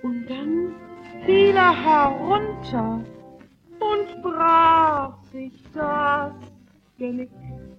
Und dann fiel er herunter und brach sich das Genick.